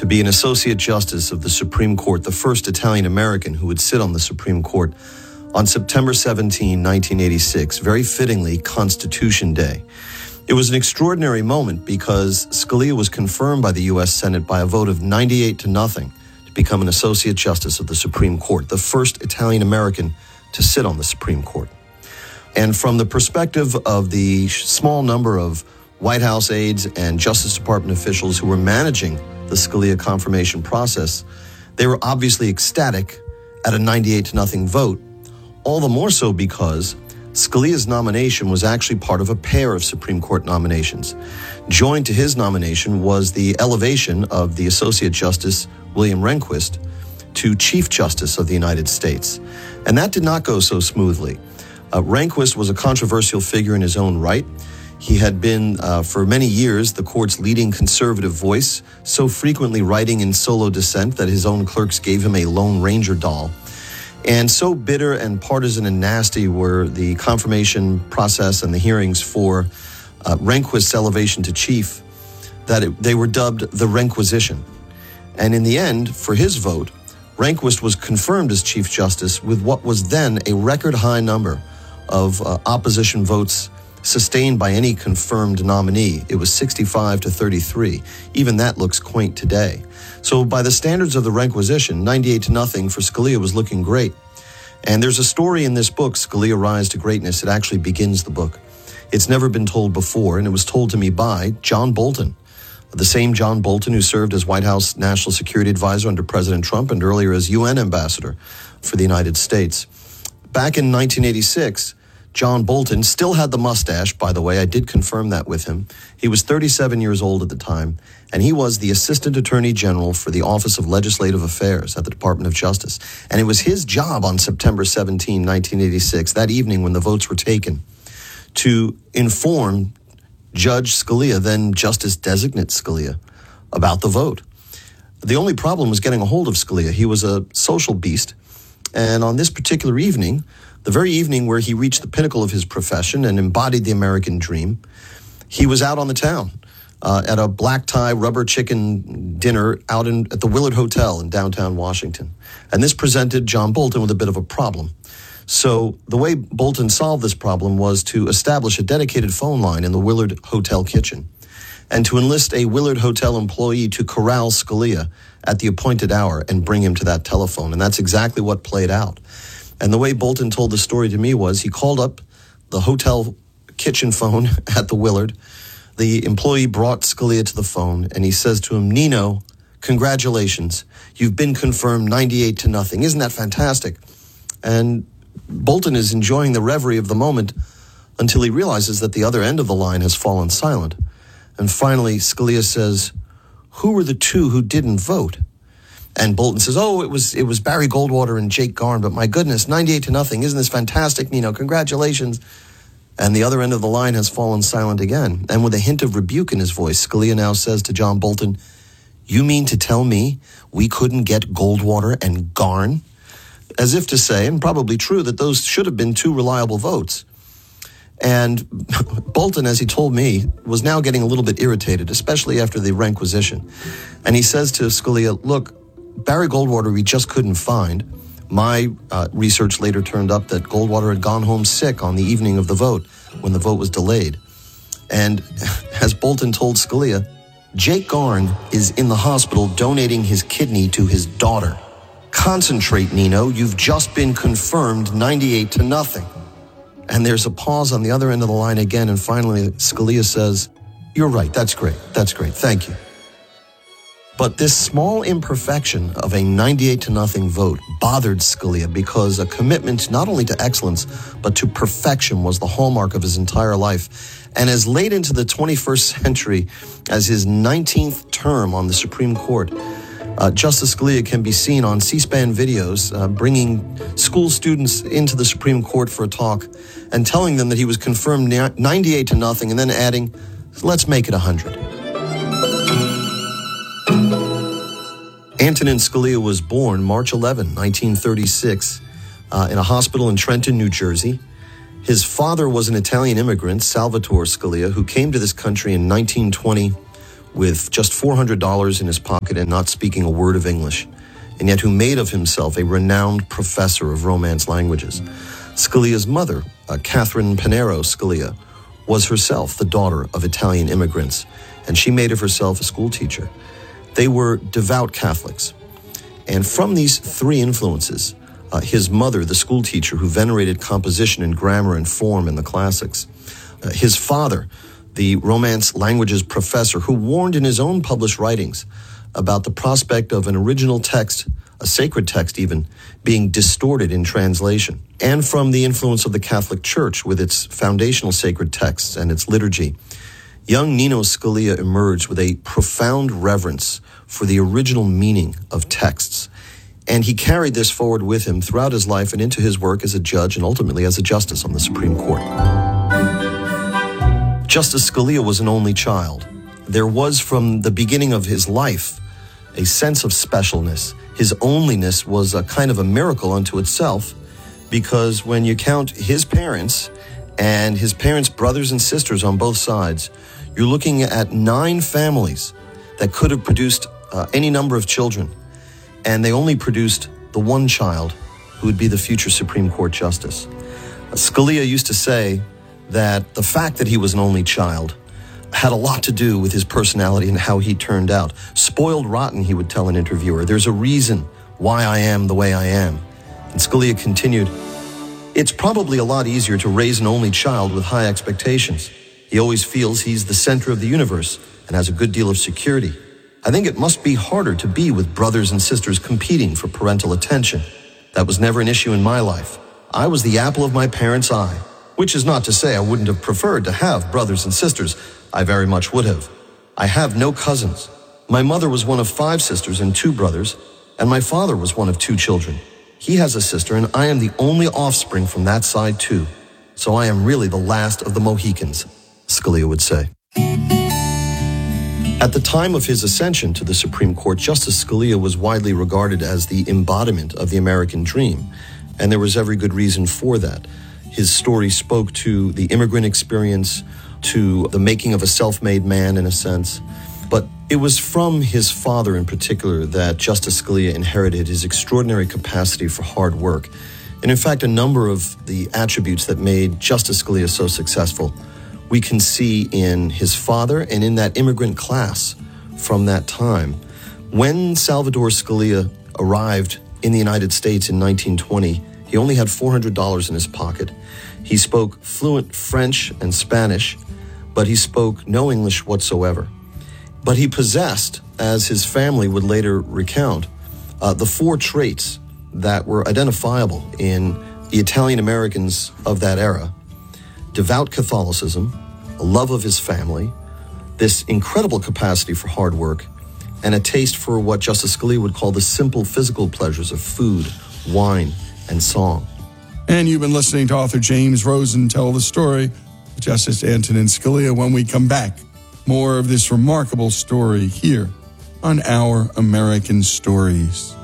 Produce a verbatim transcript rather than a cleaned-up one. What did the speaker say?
to be an Associate Justice of the Supreme Court, the first Italian-American who would sit on the Supreme Court on September seventeenth, nineteen eighty-six, very fittingly Constitution Day. It was an extraordinary moment because Scalia was confirmed by the U S Senate by a vote of ninety-eight to nothing to become an Associate Justice of the Supreme Court, the first Italian-American to sit on the Supreme Court. And from the perspective of the small number of White House aides and Justice Department officials who were managing the Scalia confirmation process, they were obviously ecstatic at a ninety-eight to nothing vote, all the more so because Scalia's nomination was actually part of a pair of Supreme Court nominations. Joined to his nomination was the elevation of the Associate Justice William Rehnquist to Chief Justice of the United States. And that did not go so smoothly. Uh, Rehnquist was a controversial figure in his own right. He had been, uh, for many years, the court's leading conservative voice, so frequently writing in solo dissent that his own clerks gave him a Lone Ranger doll. And so bitter and partisan and nasty were the confirmation process and the hearings for uh, Rehnquist's elevation to chief that it, they were dubbed the Rehnquisition. And in the end, for his vote, Rehnquist was confirmed as Chief Justice with what was then a record high number of uh, opposition votes sustained by any confirmed nominee. It was sixty-five to thirty-three. Even that looks quaint today. So by the standards of the Rehnquisition, ninety-eight to nothing for Scalia was looking great. And there's a story in this book, Scalia Rise to Greatness. It actually begins the book. It's never been told before, and it was told to me by John Bolton, the same John Bolton who served as White House National Security Advisor under President Trump and earlier as U N Ambassador for the United States. Back in nineteen eighty-six, John Bolton still had the mustache, by the way. I did confirm that with him. He was thirty-seven years old at the time, and he was the Assistant Attorney General for the Office of Legislative Affairs at the Department of Justice. And it was his job on September seventeenth, nineteen eighty-six, that evening when the votes were taken, to inform Judge Scalia, then Justice Designate Scalia, about the vote. The only problem was getting a hold of Scalia. He was a social beast, and on this particular evening, the very evening where he reached the pinnacle of his profession and embodied the American dream, he was out on the town uh, at a black tie rubber chicken dinner out in, at the Willard Hotel in downtown Washington. And this presented John Bolton with a bit of a problem. So the way Bolton solved this problem was to establish a dedicated phone line in the Willard Hotel kitchen and to enlist a Willard Hotel employee to corral Scalia at the appointed hour and bring him to that telephone. And that's exactly what played out. And the way Bolton told the story to me was he called up the hotel kitchen phone at the Willard. The employee brought Scalia to the phone, and he says to him, "Nino, congratulations. You've been confirmed ninety-eight to nothing. Isn't that fantastic?" And Bolton is enjoying the reverie of the moment until he realizes that the other end of the line has fallen silent. And finally, Scalia says, "Who were the two who didn't vote?" And Bolton says, "Oh, it was it was Barry Goldwater and Jake Garn, but my goodness, ninety-eight to nothing. Isn't this fantastic, Nino? Congratulations." And the other end of the line has fallen silent again. And with a hint of rebuke in his voice, Scalia now says to John Bolton, "You mean to tell me we couldn't get Goldwater and Garn?" As if to say, and probably true, that those should have been two reliable votes. And Bolton, as he told me, was now getting a little bit irritated, especially after the Rehnquisition. And he says to Scalia, "Look, Barry Goldwater we just couldn't find. My uh, research later turned up that Goldwater had gone home sick on the evening of the vote when the vote was delayed." And as Bolton told Scalia, "Jake Garn is in the hospital donating his kidney to his daughter. Concentrate, Nino. You've just been confirmed ninety-eight to nothing." And there's a pause on the other end of the line again, and finally Scalia says, "You're right. That's great. That's great. Thank you." But this small imperfection of a ninety-eight to nothing vote bothered Scalia because a commitment not only to excellence, but to perfection was the hallmark of his entire life. And as late into the twenty-first century as his nineteenth term on the Supreme Court, uh, Justice Scalia can be seen on C-SPAN videos uh, bringing school students into the Supreme Court for a talk and telling them that he was confirmed ninety-eight to nothing and then adding, "Let's make it one hundred. Antonin Scalia was born March eleventh, nineteen thirty-six, uh, in a hospital in Trenton, New Jersey. His father was an Italian immigrant, Salvatore Scalia, who came to this country in nineteen twenty with just four hundred dollars in his pocket and not speaking a word of English, and yet who made of himself a renowned professor of Romance languages. Scalia's mother, uh, Catherine Pinero Scalia, was herself the daughter of Italian immigrants, and she made of herself a school teacher. They were devout Catholics. And from these three influences, uh, his mother, the school teacher who venerated composition and grammar and form in the classics, uh, his father, the Romance languages professor who warned in his own published writings about the prospect of an original text, a sacred text even, being distorted in translation, and from the influence of the Catholic Church with its foundational sacred texts and its liturgy. Young Nino Scalia emerged with a profound reverence for the original meaning of texts, and he carried this forward with him throughout his life and into his work as a judge and ultimately as a justice on the Supreme Court. Justice Scalia was an only child. There was, from the beginning of his life, a sense of specialness. His onlyness was a kind of a miracle unto itself, because when you count his parents and his parents' brothers and sisters on both sides, you're looking at nine families that could have produced uh, any number of children, and they only produced the one child who would be the future Supreme Court justice. Uh, Scalia used to say that the fact that he was an only child had a lot to do with his personality and how he turned out. Spoiled rotten, he would tell an interviewer. There's a reason why I am the way I am. And Scalia continued, it's probably a lot easier to raise an only child with high expectations. He always feels he's the center of the universe and has a good deal of security. I think it must be harder to be with brothers and sisters competing for parental attention. That was never an issue in my life. I was the apple of my parents' eye, which is not to say I wouldn't have preferred to have brothers and sisters. I very much would have. I have no cousins. My mother was one of five sisters and two brothers, and my father was one of two children. He has a sister, and I am the only offspring from that side too. So I am really the last of the Mohicans, Scalia would say. At the time of his ascension to the Supreme Court, Justice Scalia was widely regarded as the embodiment of the American dream, and there was every good reason for that. His story spoke to the immigrant experience, to the making of a self-made man in a sense. But it was from his father in particular that Justice Scalia inherited his extraordinary capacity for hard work. And in fact, a number of the attributes that made Justice Scalia so successful we can see in his father and in that immigrant class from that time. When Salvador Scalia arrived in the United States in nineteen twenty, he only had four hundred dollars in his pocket. He spoke fluent French and Spanish, but he spoke no English whatsoever. But he possessed, as his family would later recount, uh, the four traits that were identifiable in the Italian Americans of that era: devout Catholicism, a love of his family, this incredible capacity for hard work, and a taste for what Justice Scalia would call the simple physical pleasures of food, wine, and song. And you've been listening to author James Rosen tell the story of Justice Antonin Scalia. When we come back, more of this remarkable story here on Our American Stories.